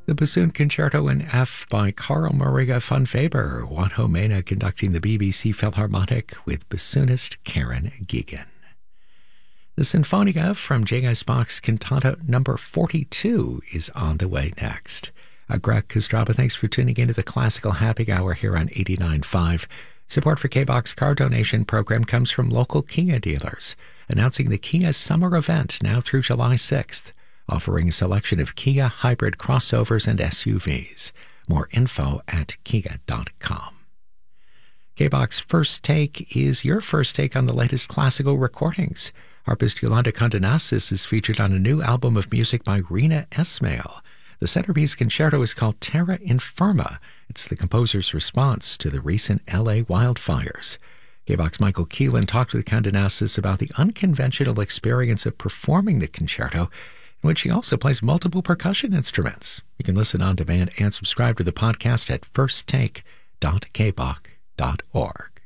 The Bassoon Concerto in F by Carl Maria von Weber, Juanjo Mena conducting the BBC Philharmonic with bassoonist Karen Geoghegan. The Sinfonia from J.S. Bach's Cantata number 42 is on the way next. Greg Kostraba, thanks for tuning into the Classical Happy Hour here on 89.5. Support for K-Bach's car donation program comes from local Kia dealers, announcing the Kia Summer Event now through July 6th, offering a selection of Kia hybrid crossovers and SUVs. More info at kia.com. K-Bach's First Take is your first take on the latest classical recordings. Harpist Yolanda Condenasis is featured on a new album of music by Rina Esmail. The centerpiece concerto is called Terra Infirma. It's the composer's response to the recent L.A. wildfires. K-Bach's Michael Keelan talked with Condenasis about the unconventional experience of performing the concerto, in which he also plays multiple percussion instruments. You can listen on demand and subscribe to the podcast at firsttake.kbach.org.